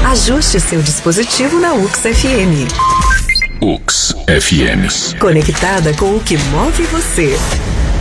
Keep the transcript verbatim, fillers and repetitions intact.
Ajuste seu dispositivo na U X F M. U X F M. Conectada com o que move você.